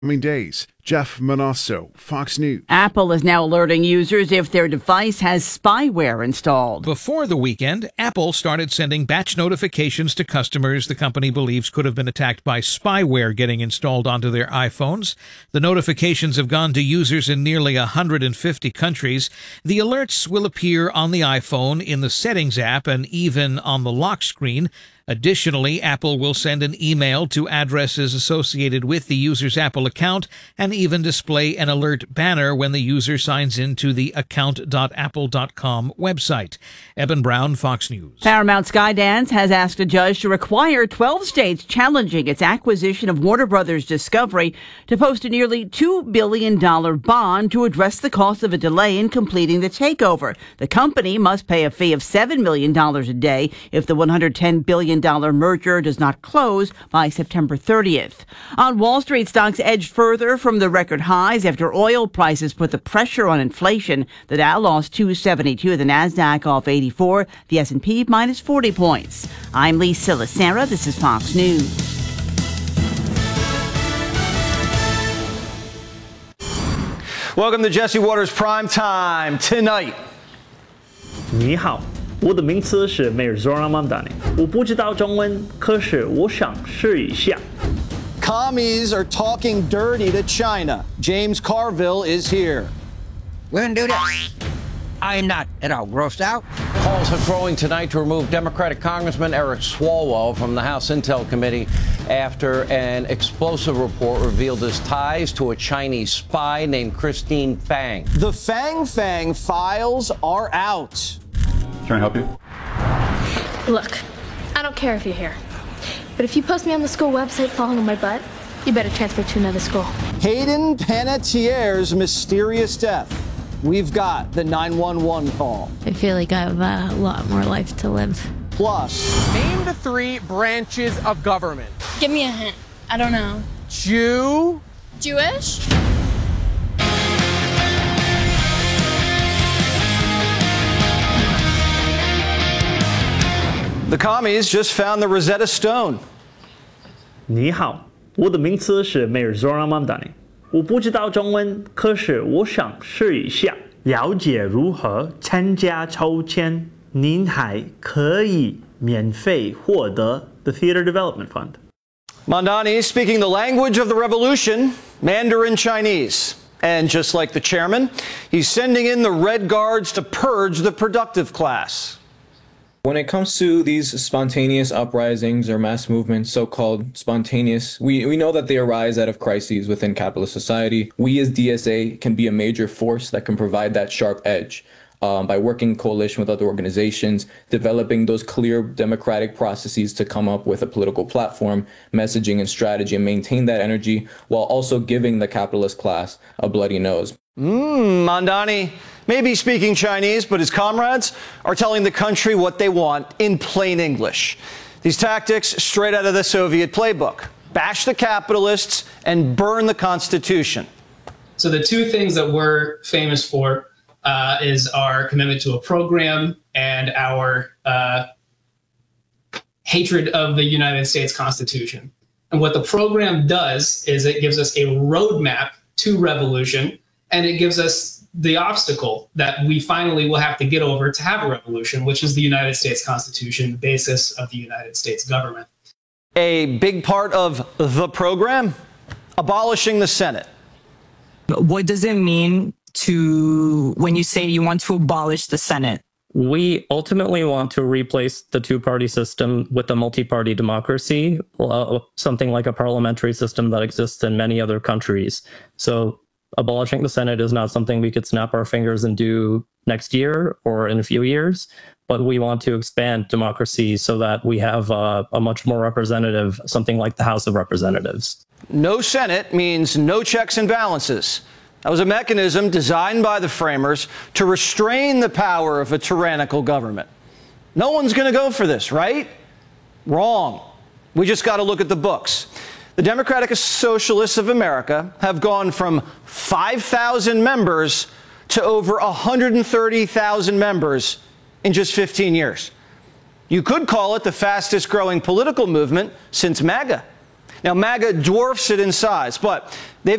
Days. Jeff Manasso, Fox News. Apple is now alerting users if their device has spyware installed. Before the weekend, Apple started sending batch notifications to customers the company believes could have been attacked by spyware getting installed onto their iPhones. The notifications have gone to users in nearly 150 countries. The alerts will appear on the iPhone, in the Settings app, and even on the lock screen. Additionally, Apple will send an email to addresses associated with the user's Apple account and even display an alert banner when the user signs into the account.apple.com website. Eben Brown, Fox News. Paramount Skydance has asked a judge to require 12 states challenging its acquisition of Warner Brothers Discovery to post a nearly $2 billion bond to address the cost of a delay in completing the takeover. The company must pay a fee of $7 million a day if the $110 billion merger does not close by September 30th. On Wall Street, stocks edged further from the record highs after oil prices put the pressure on inflation. The Dow lost 272, the Nasdaq off 84, the S&P minus 40 points. I'm Lisa Lacera. This is Fox News. Welcome to Jesse Watters Prime Time tonight. 你好，我的名字是 Mirzora Mamdani。我不知道中文，可是我想试一下。 Commies are talking dirty to China. James Carville is here. We're gonna do this. I am not at all grossed out. Calls are growing tonight to remove Democratic Congressman Eric Swalwell from the House Intel Committee after an explosive report revealed his ties to a Chinese spy named Christine Fang. The Fang files are out. Can I help you? Look, I don't care if you're here, but if you post me on the school website falling on my butt, you better transfer to another school. Hayden Panettiere's mysterious death. We've got the 911 call. I feel like I have a lot more life to live. Plus, name the 3 branches of government. Give me a hint. I don't know. Jewish? The commies just found the Rosetta Stone. 你好，我的名字是 Mirzora Mamdani。我不知道中文，可是我想试一下。了解如何参加抽签，您还可以免费获得 the Theater Development Fund. Mamdani speaking the language of the revolution, Mandarin Chinese. And just like the chairman, he's sending in the Red Guards to purge the productive class. When it comes to these spontaneous uprisings or mass movements, so-called spontaneous, we know that they arise out of crises within capitalist society. We as DSA can be a major force that can provide that sharp edge by working in coalition with other organizations, developing those clear democratic processes to come up with a political platform, messaging and strategy, and maintain that energy while also giving the capitalist class a bloody nose. Mamdani may be speaking Chinese, but his comrades are telling the country what they want in plain English. These tactics straight out of the Soviet playbook. Bash the capitalists and burn the Constitution. So the 2 things that we're famous for is our commitment to a program and our hatred of the United States Constitution. And what the program does is it gives us a roadmap to revolution, and it gives us the obstacle that we finally will have to get over to have a revolution, which is the United States Constitution, the basis of the United States government. A big part of the program, abolishing the Senate. What does it mean when you say you want to abolish the Senate? We ultimately want to replace the 2-party system with a multi-party democracy, something like a parliamentary system that exists in many other countries. So abolishing the Senate is not something we could snap our fingers and do next year or in a few years, but we want to expand democracy so that we have a much more representative, something like the House of Representatives. No Senate means no checks and balances. That was a mechanism designed by the framers to restrain the power of a tyrannical government. No one's going to go for this, right? Wrong. We just got to look at the books. The Democratic Socialists of America have gone from 5,000 members to over 130,000 members in just 15 years. You could call it the fastest growing political movement since MAGA. Now, MAGA dwarfs it in size, but they've